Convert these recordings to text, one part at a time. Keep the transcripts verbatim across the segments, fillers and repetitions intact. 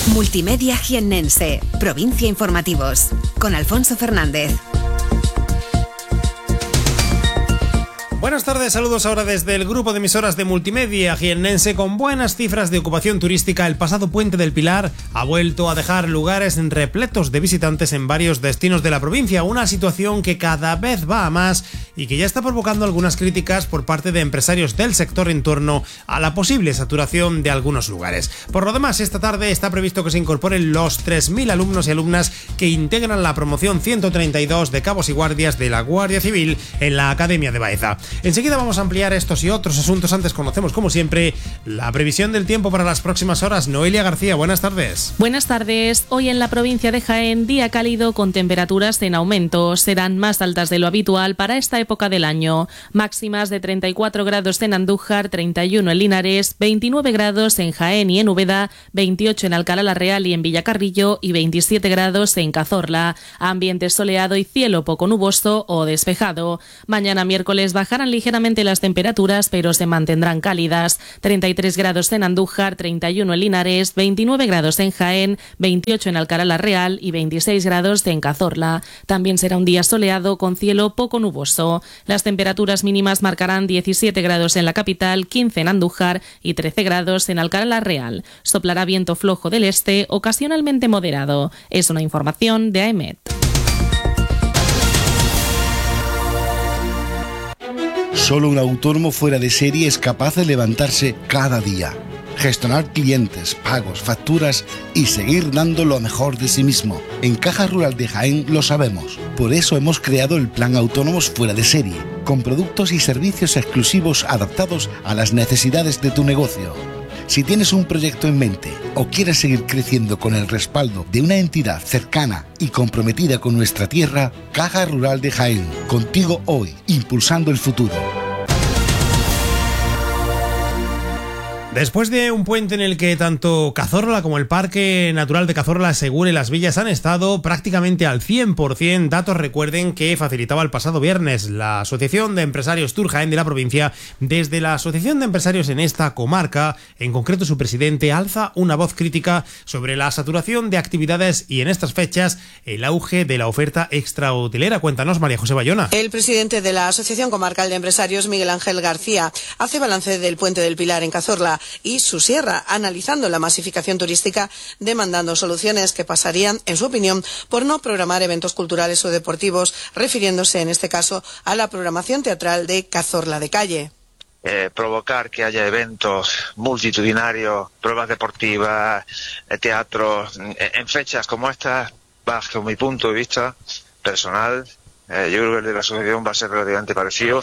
Multimedia Jiennense, Provincia Informativos, con Alfonso Fernández. Buenas tardes, saludos ahora desde el grupo de emisoras de Multimedia Jiennense. Con buenas cifras de ocupación turística, el pasado Puente del Pilar ha vuelto a dejar lugares repletos de visitantes en varios destinos de la provincia, una situación que cada vez va a más y que ya está provocando algunas críticas por parte de empresarios del sector en torno a la posible saturación de algunos lugares. Por lo demás, esta tarde está previsto que se incorporen los tres mil alumnos y alumnas que integran la promoción ciento treinta y dos de Cabos y Guardias de la Guardia Civil en la Academia de Baeza. Enseguida vamos a ampliar estos y otros asuntos. Antes conocemos, como siempre, la previsión del tiempo para las próximas horas. Noelia García, buenas tardes. Buenas tardes. Hoy en la provincia de Jaén, día cálido con temperaturas en aumento. Serán más altas de lo habitual para esta época del año. Máximas de treinta y cuatro grados en Andújar, treinta y uno en Linares, veintinueve grados en Jaén y en Úbeda, veintiocho en Alcalá la Real y en Villacarrillo y veintisiete grados en Cazorla. Ambiente soleado y cielo poco nuboso o despejado. Mañana miércoles bajarán ligeramente las temperaturas, pero se mantendrán cálidas. treinta y tres grados en Andújar, treinta y uno en Linares, veintinueve grados en Jaén, veintiocho en Alcalá la Real y veintiséis grados en Cazorla. También será un día soleado con cielo poco nuboso. Las temperaturas mínimas marcarán diecisiete grados en la capital, quince en Andújar y trece grados en Alcalá la Real. Soplará viento flojo del este, ocasionalmente moderado. Es una información de A E M E T. Solo un autónomo fuera de serie es capaz de levantarse cada día, gestionar clientes, pagos, facturas y seguir dando lo mejor de sí mismo. En Caja Rural de Jaén lo sabemos. Por eso hemos creado el Plan Autónomos Fuera de Serie, con productos y servicios exclusivos adaptados a las necesidades de tu negocio. Si tienes un proyecto en mente o quieres seguir creciendo con el respaldo de una entidad cercana y comprometida con nuestra tierra, Caja Rural de Jaén, contigo hoy, impulsando el futuro. Después de un puente en el que tanto Cazorla como el Parque Natural de Cazorla, Segura y Las Villas han estado prácticamente al cien por ciento, datos recuerden que facilitaba el pasado viernes la Asociación de Empresarios Tour Jaén de la provincia. Desde la Asociación de Empresarios en esta comarca, en concreto su presidente, alza una voz crítica sobre la saturación de actividades y en estas fechas el auge de la oferta extrahotelera. Cuéntanos, María José Bayona. El presidente de la Asociación Comarcal de Empresarios, Miguel Ángel García, hace balance del Puente del Pilar en Cazorla y su sierra, analizando la masificación turística, demandando soluciones que pasarían, en su opinión, por no programar eventos culturales o deportivos, refiriéndose en este caso a la programación teatral de Cazorla de Calle. Eh, provocar que haya eventos multitudinarios, pruebas deportivas, eh, teatros, en, en fechas como estas, bajo mi punto de vista personal, eh, yo creo que el de la asociación va a ser relativamente parecido,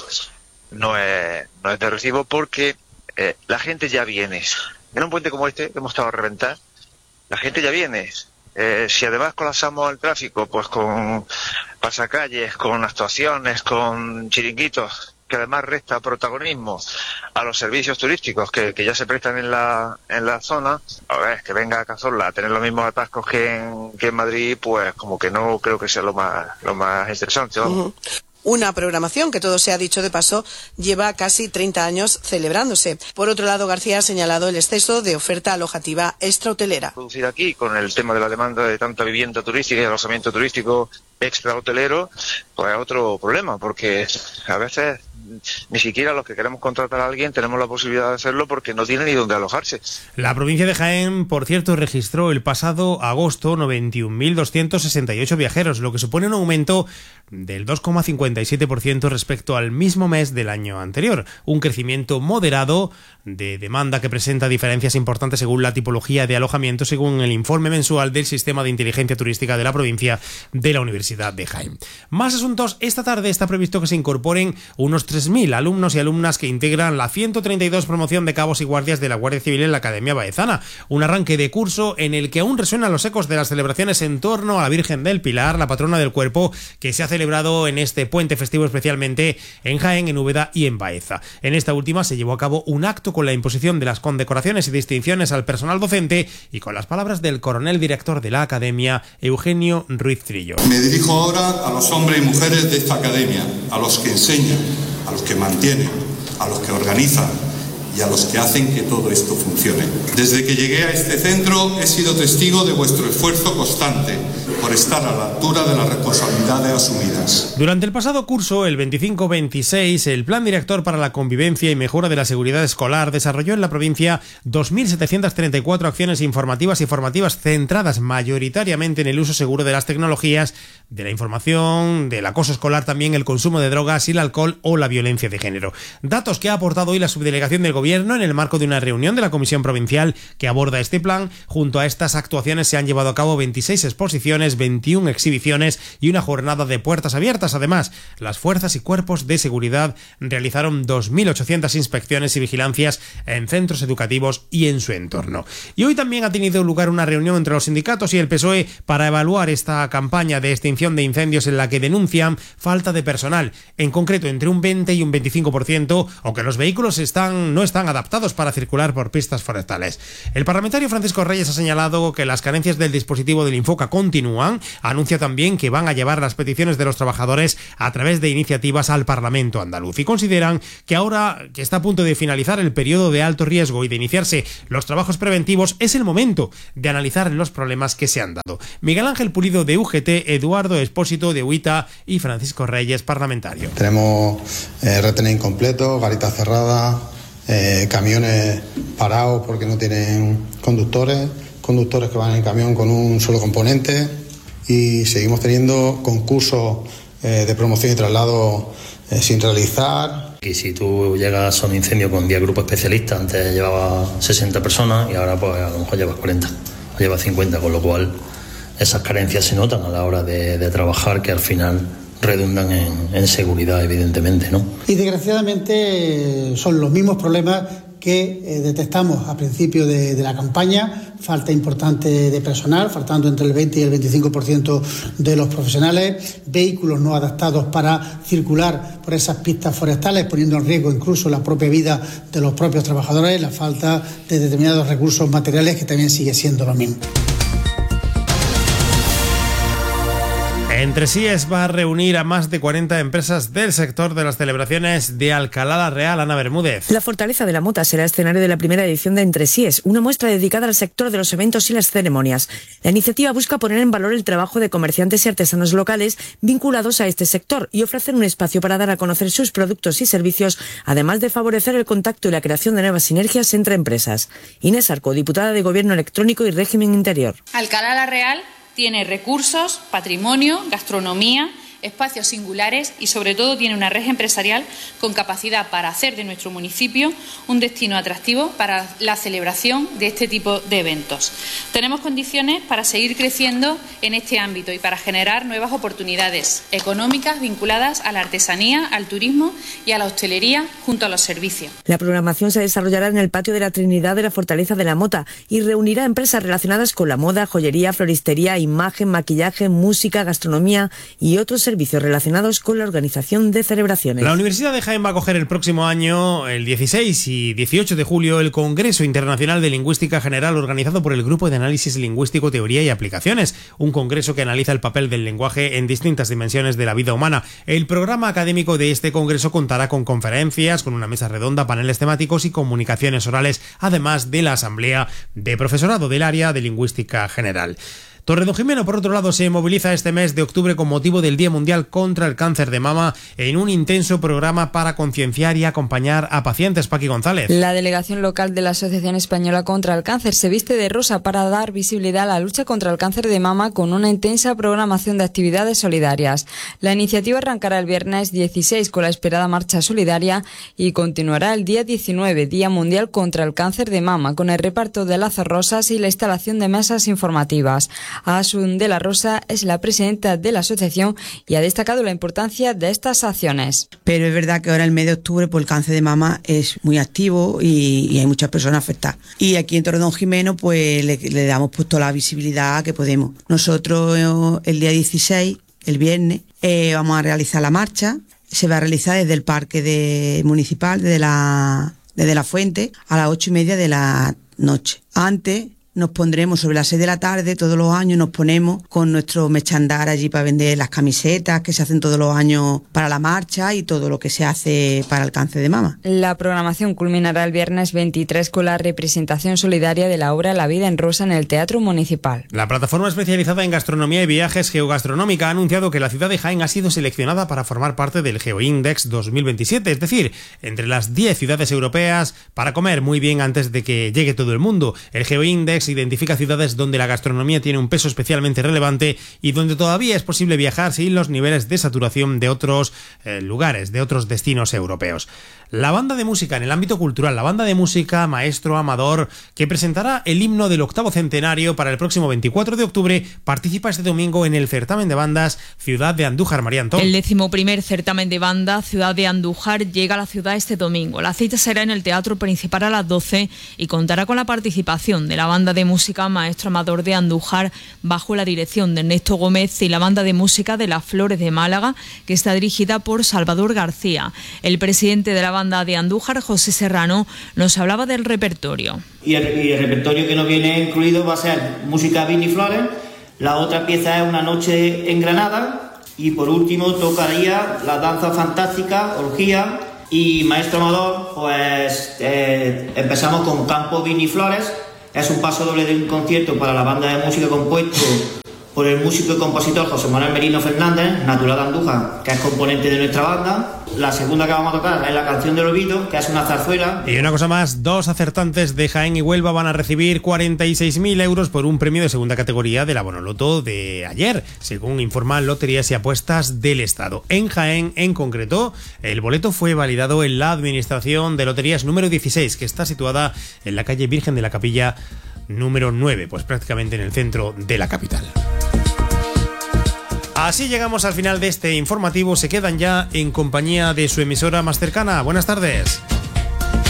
no es, no es de recibo porque Eh, la gente ya viene. En un puente como este, que hemos estado a reventar, la gente ya viene. Eh, si además colapsamos el tráfico, pues con pasacalles, con actuaciones, con chiringuitos, que además resta protagonismo a los servicios turísticos que, que ya se prestan en la en la zona, a ver, que venga a Cazorla a tener los mismos atascos que en, que en Madrid, pues como que no creo que sea lo más, lo más interesante, ¿no? Uh-huh. Una programación que, todo se ha dicho de paso, lleva casi treinta años celebrándose. Por otro lado, García ha señalado el exceso de oferta alojativa extrahotelera. Producir aquí, con el tema de la demanda de tanta vivienda turística y alojamiento turístico extrahotelero, pues es otro problema, porque a veces ni siquiera los que queremos contratar a alguien tenemos la posibilidad de hacerlo porque no tienen ni dónde alojarse. La provincia de Jaén, por cierto, registró el pasado agosto noventa y un mil doscientos sesenta y ocho viajeros, lo que supone un aumento del dos coma cincuenta y siete por ciento respecto al mismo mes del año anterior. Un crecimiento moderado de demanda que presenta diferencias importantes según la tipología de alojamiento, según el informe mensual del Sistema de Inteligencia Turística de la provincia de la Universidad de Jaén. Más asuntos. Esta tarde está previsto que se incorporen unos tres mil alumnos y alumnas que integran la ciento treinta y dos promoción de Cabos y Guardias de la Guardia Civil en la Academia Baezana. Un arranque de curso en el que aún resuenan los ecos de las celebraciones en torno a la Virgen del Pilar, la patrona del cuerpo, que se ha celebrado en este puente festivo, especialmente en Jaén, en Úbeda y en Baeza. En esta última se llevó a cabo un acto con la imposición de las condecoraciones y distinciones al personal docente y con las palabras del coronel director de la Academia, Eugenio Ruiz Trillo. Me dirijo ahora a los hombres y mujeres de esta academia, a los que enseñan, a los que mantienen, a los que organizan y a los que hacen que todo esto funcione. Desde que llegué a este centro he sido testigo de vuestro esfuerzo constante por estar a la altura de las responsabilidades asumidas. Durante el pasado curso, el veinticinco veintiséis, el Plan Director para la Convivencia y Mejora de la Seguridad Escolar desarrolló en la provincia dos mil setecientos treinta y cuatro acciones informativas y formativas centradas mayoritariamente en el uso seguro de las tecnologías, de la información, del acoso escolar, también el consumo de drogas y el alcohol o la violencia de género. Datos que ha aportado hoy la subdelegación del Gobierno en el marco de una reunión de la Comisión Provincial que aborda este plan. Junto a estas actuaciones se han llevado a cabo veintiséis exposiciones, veintiuna exhibiciones y una jornada de puertas abiertas. Además, las fuerzas y cuerpos de seguridad realizaron dos mil ochocientas inspecciones y vigilancias en centros educativos y en su entorno. Y hoy también ha tenido lugar una reunión entre los sindicatos y el P S O E para evaluar esta campaña de extinción de incendios en la que denuncian falta de personal, en concreto entre un veinte y un veinticinco por ciento, o que los vehículos están, no están adaptados para circular por pistas forestales. El parlamentario Francisco Reyes ha señalado que las carencias del dispositivo del Infoca continúan. Anuncia también que van a llevar las peticiones de los trabajadores a través de iniciativas al Parlamento andaluz y consideran que ahora que está a punto de finalizar el periodo de alto riesgo y de iniciarse los trabajos preventivos, es el momento de analizar los problemas que se han dado. Miguel Ángel Pulido de U G T, Eduardo Espósito de U I T A y Francisco Reyes, parlamentario. Tenemos eh, retén incompleto, garitas cerradas, eh, camiones parados porque no tienen conductores, conductores que van en camión con un solo componente, y seguimos teniendo concursos eh, de promoción y traslado eh, sin realizar. Y si tú llegas a un incendio con diez grupos especialistas, antes llevaba sesenta personas y ahora pues a lo mejor llevas cuarenta o llevas cincuenta, con lo cual esas carencias se notan a la hora de, de trabajar, que al final redundan en, en seguridad, evidentemente, ¿no? Y desgraciadamente son los mismos problemas que eh, detectamos a principio de, de la campaña: falta importante de personal, faltando entre el veinte y el veinticinco por ciento de los profesionales, vehículos no adaptados para circular por esas pistas forestales, poniendo en riesgo incluso la propia vida de los propios trabajadores, la falta de determinados recursos materiales, que también sigue siendo lo mismo. Entresíes va a reunir a más de cuarenta empresas del sector de las celebraciones de Alcalá la Real. Ana Bermúdez. La Fortaleza de la Mota será escenario de la primera edición de Entresíes, una muestra dedicada al sector de los eventos y las ceremonias. La iniciativa busca poner en valor el trabajo de comerciantes y artesanos locales vinculados a este sector y ofrecer un espacio para dar a conocer sus productos y servicios, además de favorecer el contacto y la creación de nuevas sinergias entre empresas. Inés Arco, diputada de Gobierno Electrónico y Régimen Interior. Alcalá la Real tiene recursos, patrimonio, gastronomía, espacios singulares y sobre todo tiene una red empresarial con capacidad para hacer de nuestro municipio un destino atractivo para la celebración de este tipo de eventos. Tenemos condiciones para seguir creciendo en este ámbito y para generar nuevas oportunidades económicas vinculadas a la artesanía, al turismo y a la hostelería junto a los servicios. La programación se desarrollará en el patio de la Trinidad de la Fortaleza de la Mota y reunirá empresas relacionadas con la moda, joyería, floristería, imagen, maquillaje, música, gastronomía y otros servicios servicios relacionados con la organización de celebraciones. La Universidad de Jaén va a acoger el próximo año, el dieciséis y dieciocho de julio, el Congreso Internacional de Lingüística General, organizado por el Grupo de Análisis Lingüístico, Teoría y Aplicaciones, un congreso que analiza el papel del lenguaje en distintas dimensiones de la vida humana. El programa académico de este congreso contará con conferencias, con una mesa redonda, paneles temáticos y comunicaciones orales, además de la asamblea de profesorado del área de Lingüística General. Torredonjimeno, por otro lado, se moviliza este mes de octubre con motivo del Día Mundial contra el Cáncer de Mama en un intenso programa para concienciar y acompañar a pacientes. Paqui González. La delegación local de la Asociación Española contra el Cáncer se viste de rosa para dar visibilidad a la lucha contra el cáncer de mama con una intensa programación de actividades solidarias. La iniciativa arrancará el viernes dieciséis con la esperada marcha solidaria y continuará el día diecinueve, Día Mundial contra el Cáncer de Mama, con el reparto de lazos rosas y la instalación de mesas informativas. Asun de la Rosa es la presidenta de la asociación y ha destacado la importancia de estas acciones. Pero es verdad que ahora el mes de octubre pues el cáncer de mama es muy activo y, y hay muchas personas afectadas. Y aquí en Torredonjimeno pues le, le damos pues toda la visibilidad que podemos. Nosotros el día dieciséis, el viernes, eh, vamos a realizar la marcha. Se va a realizar desde el parque de, municipal, desde la, desde la fuente, a las ocho y media de la noche. Antes nos pondremos sobre las seis de la tarde, todos los años nos ponemos con nuestro merchandar allí para vender las camisetas que se hacen todos los años para la marcha y todo lo que se hace para el cáncer de mama. La programación culminará el viernes veintitrés con la representación solidaria de la obra La vida en rosa en el Teatro Municipal. La plataforma especializada en gastronomía y viajes Geogastronómica ha anunciado que la ciudad de Jaén ha sido seleccionada para formar parte del GeoIndex dos mil veintisiete, es decir, entre las diez ciudades europeas para comer muy bien antes de que llegue todo el mundo. El GeoIndex identifica ciudades donde la gastronomía tiene un peso especialmente relevante y donde todavía es posible viajar sin los niveles de saturación de otros eh, lugares, de otros destinos europeos. La banda de música en el ámbito cultural, la banda de música Maestro Amador, que presentará el himno del octavo centenario para el próximo veinticuatro de octubre, participa este domingo en el certamen de bandas Ciudad de Andújar. María Antón. El decimoprimer certamen de banda Ciudad de Andújar llega a la ciudad este domingo. La cita será en el Teatro Principal a las doce y contará con la participación de la banda de música Maestro Amador de Andújar bajo la dirección de Ernesto Gómez y la banda de música de Las Flores de Málaga, que está dirigida por Salvador García. El presidente de la banda de Andújar, José Serrano, nos hablaba del repertorio. Y el, y el repertorio que nos viene incluido va a ser música Vini Flores, la otra pieza es Una noche en Granada y por último tocaría la danza fantástica, Orgía, y Maestro Amador, pues eh, empezamos con Campo Vini Flores. Es un paso doble de un concierto para la banda de música compuesto por el músico y compositor José Manuel Merino Fernández, natural de Andújar, que es componente de nuestra banda. La segunda que vamos a tocar es la canción del Olvido, que es una zarzuela. Y una cosa más, dos acertantes de Jaén y Huelva van a recibir cuarenta y seis mil euros por un premio de segunda categoría de la Bonoloto de ayer, según informan Loterías y Apuestas del Estado. En Jaén, en concreto, el boleto fue validado en la Administración de Loterías número dieciséis, que está situada en la calle Virgen de la Capilla número nueve, pues prácticamente en el centro de la capital. Así llegamos al final de este informativo. Se quedan ya en compañía de su emisora más cercana. Buenas tardes.